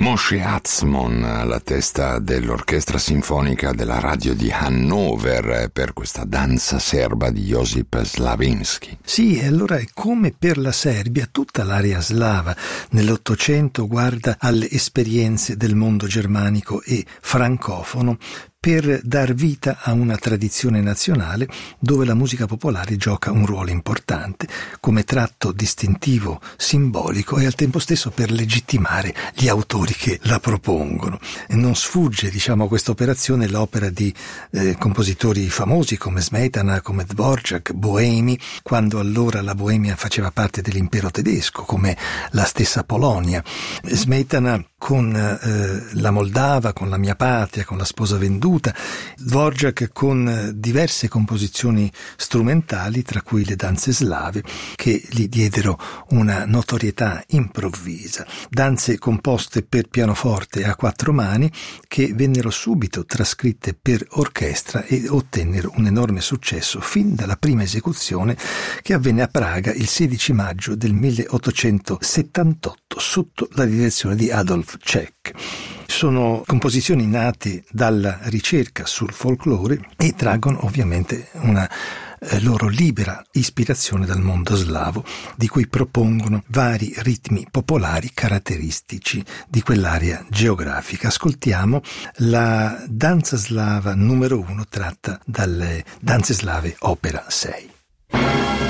Moshe Atzmon alla testa dell'Orchestra Sinfonica della Radio di Hannover per questa danza serba di Josip Slavinsky. Sì, e allora è come per la Serbia, tutta l'area slava nell'Ottocento guarda alle esperienze del mondo germanico e francofono per dar vita a una tradizione nazionale dove la musica popolare gioca un ruolo importante come tratto distintivo, simbolico e al tempo stesso per legittimare gli autori che la propongono. E non sfugge, a questa operazione l'opera di compositori famosi come Smetana, come Dvorak, Boemi, quando allora la Boemia faceva parte dell'impero tedesco, come la stessa Polonia. Smetana con la Moldava, con La mia patria, con La sposa venduta, Dvorak con diverse composizioni strumentali, tra cui le danze slave, che gli diedero una notorietà improvvisa. Danze composte per pianoforte a 4 mani che vennero subito trascritte per orchestra e ottennero un enorme successo fin dalla prima esecuzione che avvenne a Praga il 16 maggio del 1878 sotto la direzione di Adolf Cech. Sono composizioni nate dalla ricerca sul folklore e traggono ovviamente una loro libera ispirazione dal mondo slavo, di cui propongono vari ritmi popolari caratteristici di quell'area geografica. Ascoltiamo la danza slava numero 1 tratta dalle Danze slave opera 6.